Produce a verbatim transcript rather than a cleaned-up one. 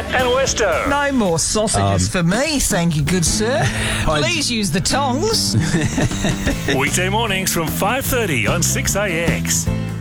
Matt and Westo. No more sausages for me, thank you, good sir. Please use the tongs. Weekday mornings from five thirty on six A X.